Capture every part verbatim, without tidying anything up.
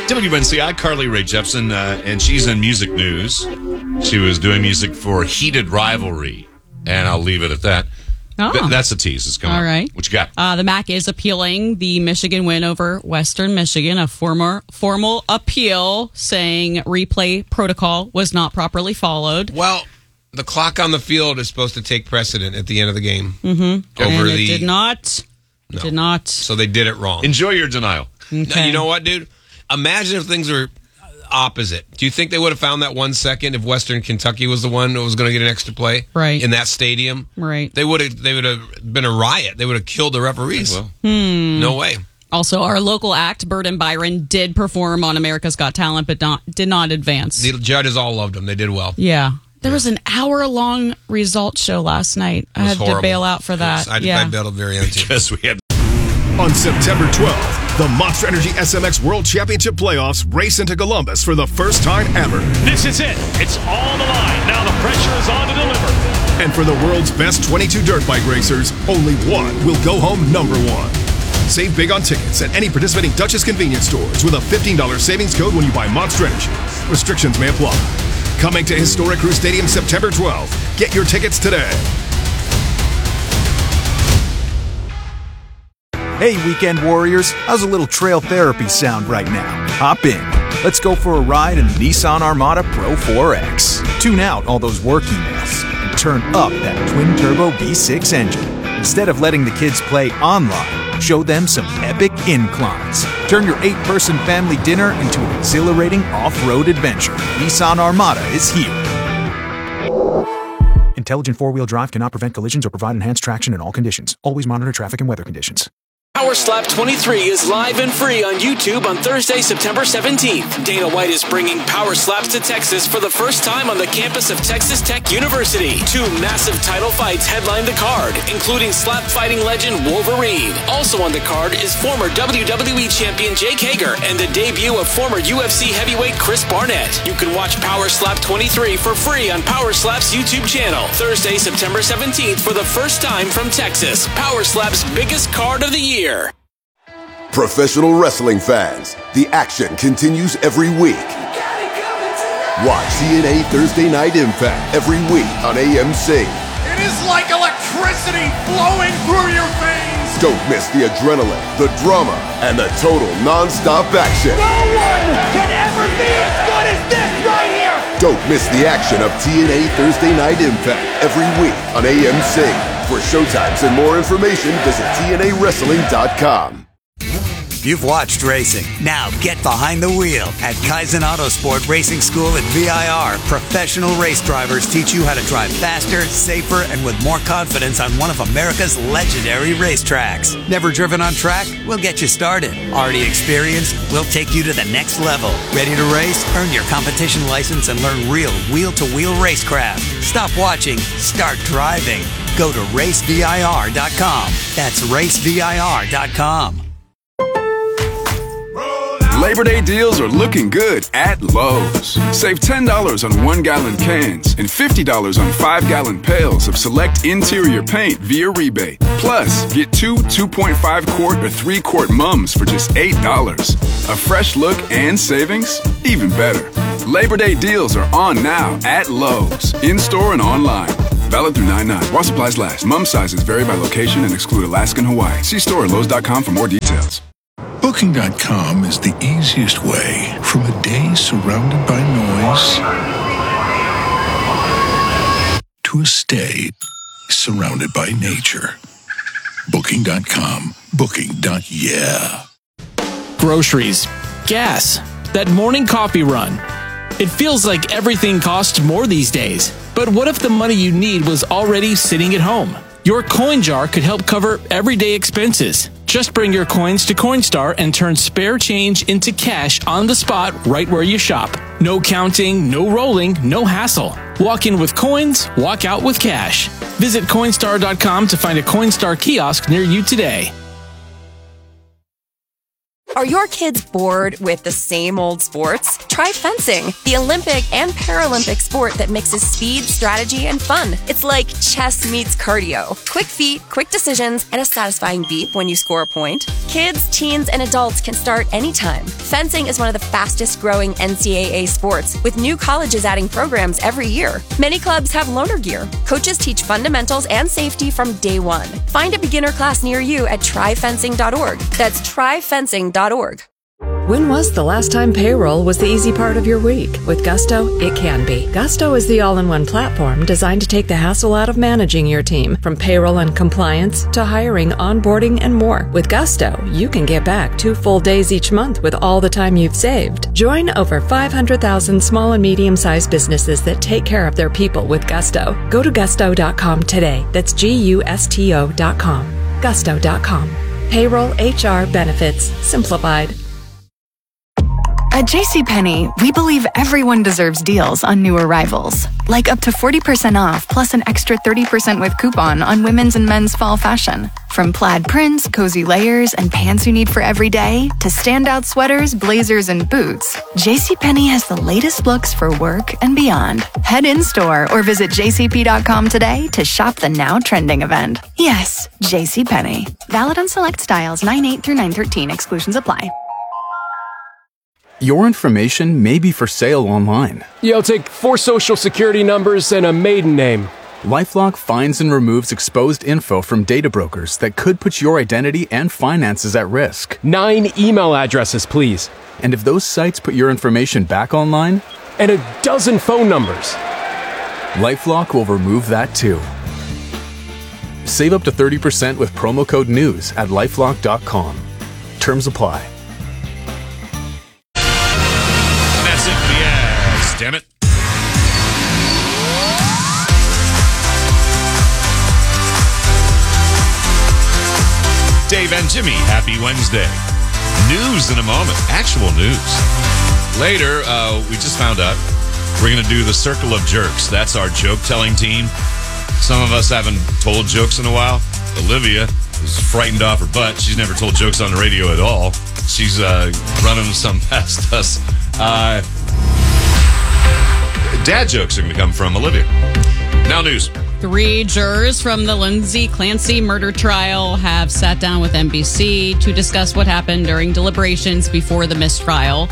W N C I, Carly Rae Jepsen, uh, and she's in music news. She was doing music for Heated Rivalry, and I'll leave it at that. Oh. Th- that's the tease. It's coming. All right. What you got? Uh, the M A C is appealing the Michigan win over Western Michigan, a former formal appeal saying replay protocol was not properly followed. Well, the clock on the field is supposed to take precedent at the end of the game. Mm-hmm. Over and it the did not. no. Did not. So they did it wrong. Enjoy your denial. Okay. No, you know what, dude? Imagine if things were opposite. Do you think they would have found that one second if Western Kentucky was the one that was going to get an extra play right. in that stadium? Right. They would have. They would have been a riot. They would have killed the referees. Well. Hmm. No way. Also, our local act, Bird and Byron, did perform on America's Got Talent, but not did not advance. The judges all loved them. They did well. Yeah. There was an hour-long results show last night. I had horrible. to bail out for that. Yes, I, yeah. I bailed at the very end, too. Because we had... On September twelfth, the Monster Energy S M X World Championship Playoffs race into Columbus for the first time ever. This is it. It's all the line. Now the pressure is on to deliver. And for the world's best twenty-two dirt bike racers, only one will go home number one. Save big on tickets at any participating Dutchess convenience stores with a fifteen dollars savings code when you buy Monster Energy. Restrictions may apply. Coming to Historic Crew Stadium September twelfth. Get your tickets today. Hey, weekend warriors, how's a little trail therapy sound right now? Hop in. Let's go for a ride in the Nissan Armada Pro four X. Tune out all those work emails and turn up that twin-turbo V six engine. Instead of letting the kids play online, show them some epic inclines. Turn your eight-person family dinner into an exhilarating off-road adventure. Nissan Armada is here. Intelligent four-wheel drive cannot prevent collisions or provide enhanced traction in all conditions. Always monitor traffic and weather conditions. Power Slap twenty-three is live and free on YouTube on Thursday, September seventeenth. Dana White is bringing Power Slaps to Texas for the first time on the campus of Texas Tech University. Two massive title fights headline the card, including slap fighting legend Wolverine. Also on the card is former W W E champion Jake Hager and the debut of former U F C heavyweight Chris Barnett. You can watch Power Slap twenty-three for free on Power Slap's YouTube channel. Thursday, September seventeenth for the first time from Texas. Power Slap's biggest card of the year. Professional wrestling fans, the action continues every week. Watch T N A Thursday Night Impact every week on A M C. It is like electricity flowing through your veins. Don't miss the adrenaline, the drama, and the total non-stop action. No one can ever be as good as this right here. Don't miss the action of T N A Thursday Night Impact every week on A M C. For showtimes and more information, visit T N A wrestling dot com. You've watched racing. Now get behind the wheel at Kaizen Autosport Racing School at V I R. Professional race drivers teach you how to drive faster, safer, and with more confidence on one of America's legendary racetracks. Never driven on track? We'll get you started. Already experienced? We'll take you to the next level. Ready to race? Earn your competition license and learn real wheel-to-wheel racecraft. Stop watching. Start driving. Go to race V I R dot com. That's race V I R dot com. Labor Day deals are looking good at Lowe's. Save ten dollars on one-gallon cans and fifty dollars on five-gallon pails of select interior paint via rebate. Plus, get two two point five quart or three quart mums for just eight dollars. A fresh look and savings? Even better. Labor Day deals are on now at Lowe's, in-store and online. Valid through nine nine. While supplies last. Mum sizes vary by location and exclude Alaska and Hawaii. See store at Lowe's dot com for more details. Booking dot com is the easiest way from a day surrounded by noise to a stay surrounded by nature. Booking dot com. Booking. Yeah. Groceries, gas, that morning coffee run. It feels like everything costs more these days. But what if the money you need was already sitting at home? Your coin jar could help cover everyday expenses. Just bring your coins to Coinstar and turn spare change into cash on the spot right where you shop. No counting, no rolling, no hassle. Walk in with coins, walk out with cash. Visit Coinstar dot com to find a Coinstar kiosk near you today. Are your kids bored with the same old sports? Try fencing, the Olympic and Paralympic sport that mixes speed, strategy, and fun. It's like chess meets cardio. Quick feet, quick decisions, and a satisfying beep when you score a point. Kids, teens, and adults can start anytime. Fencing is one of the fastest growing N C double A sports, with new colleges adding programs every year. Many clubs have loaner gear. Coaches teach fundamentals and safety from day one. Find a beginner class near you at try fencing dot org. That's try fencing dot org. When was the last time payroll was the easy part of your week? With Gusto, it can be. Gusto is the all-in-one platform designed to take the hassle out of managing your team, from payroll and compliance to hiring, onboarding, and more. With Gusto, you can get back two full days each month with all the time you've saved. Join over five hundred thousand small and medium-sized businesses that take care of their people with Gusto. Go to gusto dot com today. That's G U S T O dot com. gusto dot com. Payroll, H R, benefits, simplified. At JCPenney, we believe everyone deserves deals on new arrivals, like up to forty percent off plus an extra thirty percent with coupon on women's and men's fall fashion. From plaid prints, cozy layers, and pants you need for every day, to standout sweaters, blazers, and boots, JCPenney has the latest looks for work and beyond. Head in-store or visit j c p dot com today to shop the now trending event. Yes, JCPenney. Valid on select styles nine eight through nine thirteen. Exclusions apply. Your information may be for sale online. Yeah, I'll take four social security numbers and a maiden name. LifeLock finds and removes exposed info from data brokers that could put your identity and finances at risk. Nine email addresses, please. And if those sites put your information back online? And a dozen phone numbers. LifeLock will remove that too. Save up to thirty percent with promo code NEWS at lifelock dot com. Terms apply. Damn it. Dave and Jimmy, happy Wednesday. News in a moment. Actual news. Later, uh, we just found out we're going to do the Circle of Jerks. That's our joke-telling team. Some of us haven't told jokes in a while. Olivia is frightened off her butt. She's never told jokes on the radio at all. She's uh, running some past us. Uh... Dad jokes are going to come from Olivia. Now news. Three jurors from the Lindsay Clancy murder trial have sat down with N B C to discuss what happened during deliberations before the mistrial.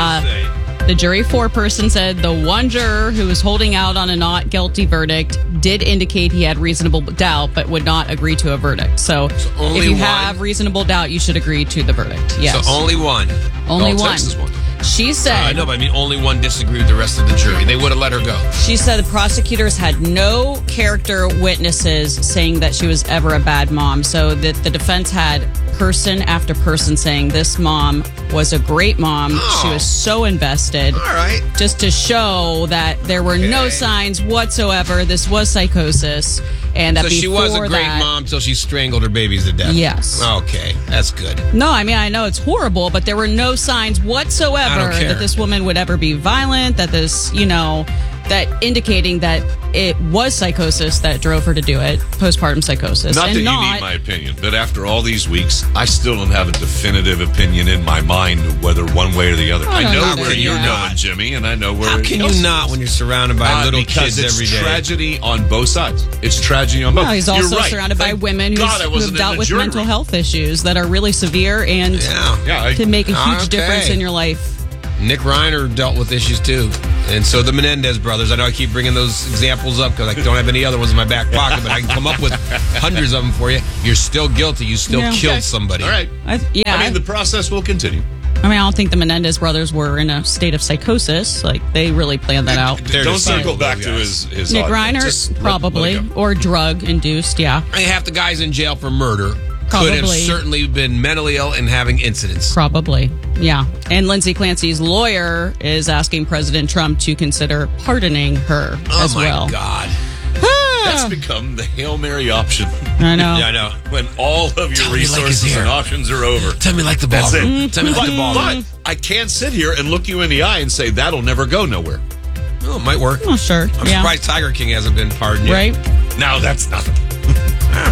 Uh, the jury foreperson said the one juror who was holding out on a not guilty verdict did indicate he had reasonable doubt but would not agree to a verdict. So, so if you one. have reasonable doubt, you should agree to the verdict. Yes. So only one. Only oh, one. Texas one. She said... Uh, I know, but I mean only one disagreed with the rest of the jury. They would have let her go. She said the prosecutors had no character witnesses saying that she was ever a bad mom. So that the defense had person after person saying this mom was a great mom. Oh. She was so invested. All right. Just to show that there were okay. no signs whatsoever. This was psychosis. And that so she was a great that, mom till she strangled her babies to death. Yes. Okay, that's good. No, I mean, I know it's horrible, but there were no signs whatsoever that this woman would ever be violent, that this, you know, that indicating that it was psychosis that drove her to do it, postpartum psychosis. Not and that not, you need my opinion, but after all these weeks, I still don't have a definitive opinion in my mind whether one way or the other. I, I know either, where you're yeah. going, Jimmy, and I know where... How can you not when you're surrounded by uh, little because kids it's every day? tragedy on both sides. It's tragedy on both. No, he's also you're right. surrounded Thank by women God who's, I who have wasn't dealt in the with jury mental room. health issues that are really severe and yeah. Yeah, I, can make a huge okay. difference in your life. Nick Reiner dealt with issues too, and so the Menendez brothers. I know I keep bringing those examples up because I don't have any other ones in my back pocket, but I can come up with hundreds of them for you. You're still guilty. You still Yeah. killed Okay. somebody. All right. I, yeah, I mean, the process will continue. I mean, I don't think the Menendez brothers were in a state of psychosis. Like, they really planned that out. They're Don't just circle psycho, back those to guys. his, his Nick audience. Reiner, Just let- probably, let it go. or drug-induced, yeah. I mean, half the guys in jail for murder could have Probably. certainly been mentally ill and having incidents. Probably, yeah. And Lindsay Clancy's lawyer is asking President Trump to consider pardoning her Oh as my well. God. That's become the Hail Mary option. I know. Yeah, I know. When all of your Tell me like it's resources here. and options are over. Tell me like the That's ballroom. it. Tell me like but, the ballroom. but I can't sit here and look you in the eye and say that'll never go nowhere. Oh, it might work. Oh, sure. I'm yeah. surprised Tiger King hasn't been pardoned yet. Right? Now that's nothing.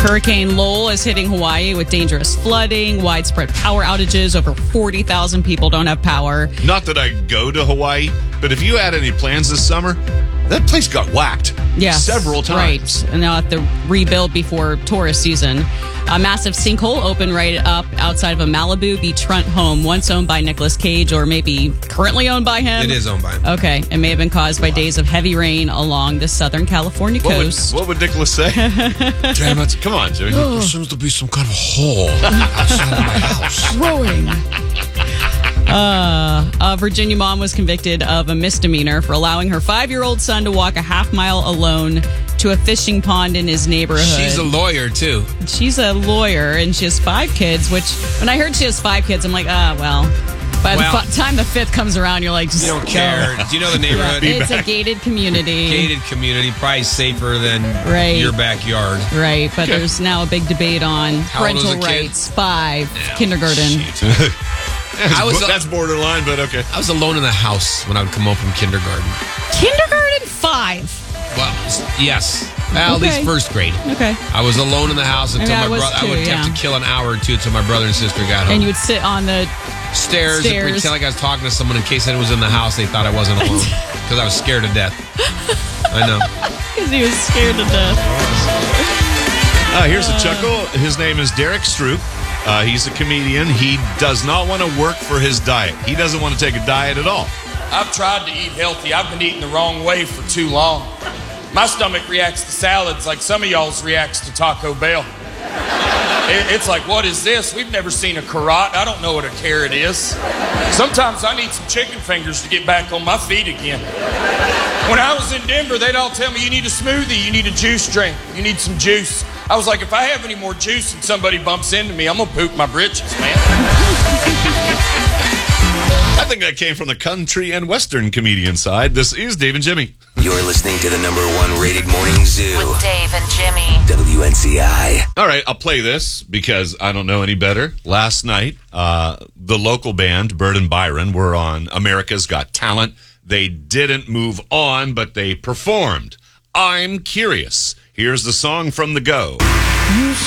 Hurricane Lowell is hitting Hawaii with dangerous flooding, widespread power outages. Over forty thousand people don't have power. Not that I go to Hawaii, but if you had any plans this summer, that place got whacked Yes, several times. Right, and they'll have to rebuild before tourist season. A massive sinkhole opened right up outside of a Malibu beachfront home, once owned by Nicolas Cage, or maybe currently owned by him. It is owned by him. Okay, it may have been caused by days of heavy rain along the Southern California What would, coast. what would Nicholas say? Damn it. Come on, Jimmy. There seems to be some kind of hole outside of my house. Growing. Uh, a Virginia mom was convicted of a misdemeanor for allowing her five-year-old son to walk a half mile alone to a fishing pond in his neighborhood. She's a lawyer, too. She's a lawyer, and she has five kids, which, when I heard she has five kids, I'm like, ah, well. By Well- the fu- time the fifth comes around, you're like, just You don't go. care. Do you know the neighborhood? Yeah, it's a gated community. Gated community, probably safer than Right. your backyard. Right, but there's now a big debate on How old was parental the kid? rights. Five, kindergarten. I was That's borderline, but okay. I was alone in the house when I would come home from kindergarten. Kindergarten, five. Well, yes. Well, at Okay. least first grade. Okay. I was alone in the house until Yeah, I my was brother. I too, would yeah. have to kill an hour or two until my brother and sister got home. And you would sit on the stairs, stairs. and pretend like I was talking to someone in case anyone was in the house. They thought I wasn't alone because I was scared to death. I know. Because he was scared to death. Uh, here's a chuckle. His name is Derek Stroop. Uh, he's a comedian. He does not want to work for his diet. He doesn't want to take a diet at all. I've tried to eat healthy. I've been eating the wrong way for too long. My stomach reacts to salads like some of y'all's reacts to Taco Bell. It, it's like, what is this? We've never seen a carrot. I don't know what a carrot is. Sometimes I need some chicken fingers to get back on my feet again. When I was in Denver, they'd all tell me, you need a smoothie, you need a juice drink, you need some juice. I was like, if I have any more juice and somebody bumps into me, I'm gonna poop my britches, man. I think that came from the country and western comedian side. This is Dave and Jimmy. You're listening to the number one rated morning zoo. With Dave and Jimmy. W N C I. All right, I'll play this because I don't know any better. Last night, uh, the local band, Bird and Byron, were on America's Got Talent. They didn't move on, but they performed. I'm Curious. Here's the song from the Go.